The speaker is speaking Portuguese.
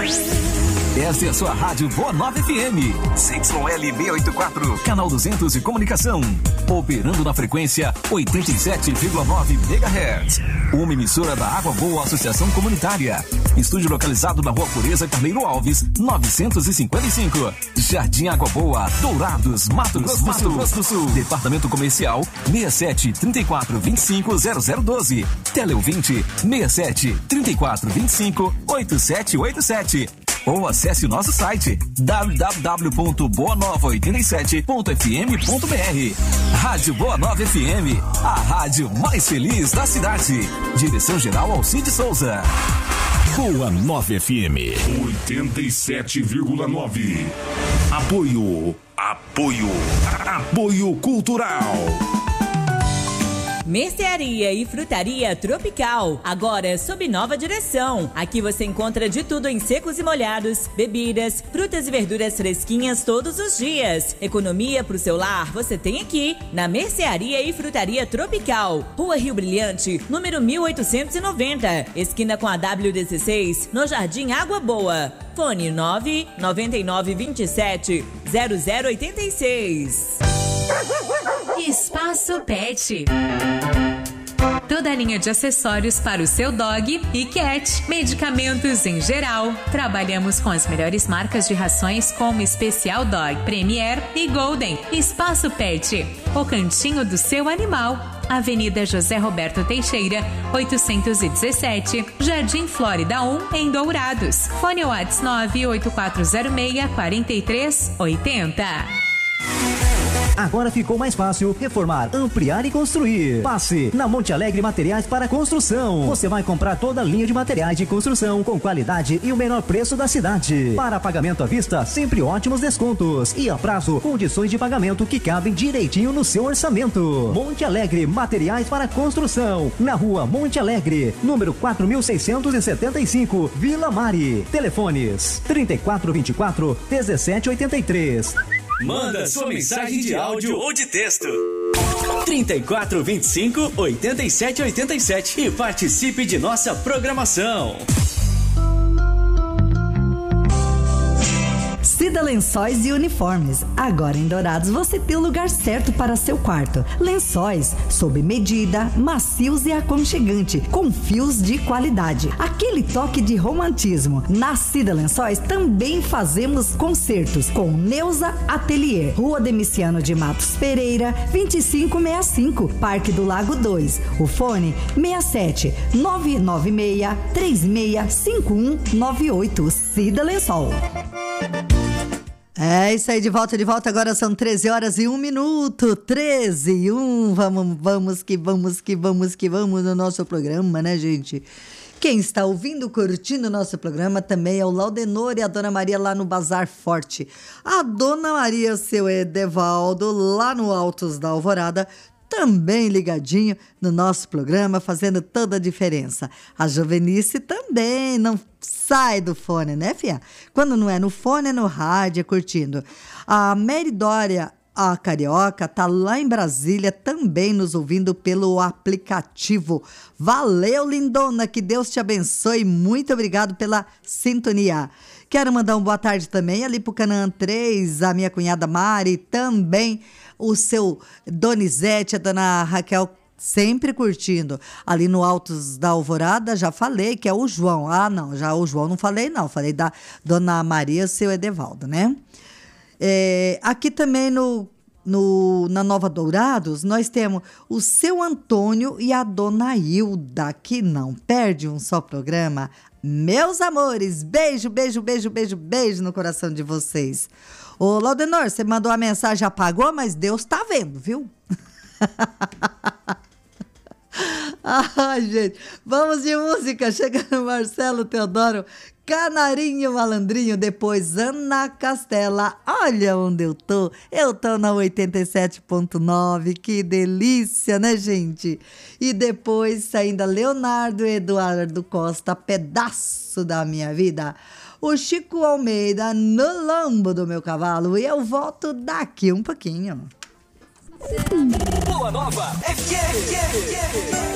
Esta é a sua rádio Boa Nova FM, CYL 684, canal 200 de comunicação, operando na frequência 87,9 MHz. Uma emissora da Água Boa Associação Comunitária. Estúdio localizado na Rua Pureza Carneiro Alves, 955. Jardim Água Boa, Dourados, Mato Grosso do Sul. Departamento Comercial 67 34 25 0012. Teleouvinte 67 34 25 8787. Ou acesse o nosso site www.boanova87.fm.br. Rádio Boa Nova FM, a rádio mais feliz da cidade. Direção-geral Alcide Souza. Boa Nova FM 87,9. Apoio cultural. Mercearia e Frutaria Tropical, agora sob nova direção. Aqui você encontra de tudo em secos e molhados, bebidas, frutas e verduras fresquinhas todos os dias. Economia pro seu lar você tem aqui, na Mercearia e Frutaria Tropical. Rua Rio Brilhante, número 1890, esquina com a W16, no Jardim Água Boa. Fone 99927-0086. Espaço Pet. Toda a linha de acessórios para o seu dog e cat. Medicamentos em geral. Trabalhamos com as melhores marcas de rações como Especial Dog, Premier e Golden. Espaço Pet, o cantinho do seu animal. Avenida José Roberto Teixeira, 817, Jardim Flórida 1, em Dourados. Fone WhatsApp 98406-4380. Agora ficou mais fácil reformar, ampliar e construir. Passe na Monte Alegre Materiais para Construção. Você vai comprar toda a linha de materiais de construção com qualidade e o menor preço da cidade. Para pagamento à vista, sempre ótimos descontos. E a prazo, condições de pagamento que cabem direitinho no seu orçamento. Monte Alegre Materiais para Construção. Na rua Monte Alegre, número 4675, Vila Mari. Telefones 3424-1783. Manda sua mensagem de áudio ou de texto. 3425-8787 e participe de nossa programação. Cida Lençóis e Uniformes. Agora em Dourados você tem o lugar certo para seu quarto. Lençóis sob medida, macios e aconchegante, com fios de qualidade. Aquele toque de romantismo. Na Cida Lençóis também fazemos concertos com Neuza Atelier. Rua Demiciano de Matos Pereira, 2565, Parque do Lago 2. O fone 67 996 365198. Cida Lençol. É isso aí, de volta. Agora são 13 horas e 1 minuto. 13 e 1. Vamos que vamos no nosso programa, né, gente? Quem está ouvindo, curtindo o nosso programa também é o Laudenor e a Dona Maria lá no Bazar Forte. A Dona Maria, seu Edevaldo, lá no Altos da Alvorada, também ligadinho no nosso programa, fazendo toda a diferença. A Jovenice também não sai do fone, né, fia? Quando não é no fone, é no rádio, curtindo. A Mary Dória, a carioca, tá lá em Brasília também nos ouvindo pelo aplicativo. Valeu, lindona, que Deus te abençoe. Muito obrigado pela sintonia. Quero mandar uma boa tarde também ali pro Canaã 3, a minha cunhada Mari, também o seu Donizete, a dona Raquel, sempre curtindo. Ali no Altos da Alvorada, já falei que é o João. Ah, não, já o João não falei, não. Falei da dona Maria, seu Edevaldo, né? Aqui também na Nova Dourados, nós temos o seu Antônio e a dona Hilda, que não perde um só programa. Meus amores, beijo no coração de vocês. Ô, Laudenor, você mandou a mensagem, apagou, mas Deus tá vendo, viu? Ai, gente, vamos de música. Chegando Marcelo Teodoro, Canarinho Malandrinho, depois Ana Castela. Olha onde eu tô na 87.9, que delícia, né, gente? E depois ainda Leonardo Eduardo Costa, Pedaço da Minha Vida. O Chico Almeida, No Lombo do Meu Cavalo. E eu volto daqui um pouquinho. Boa Nova FM.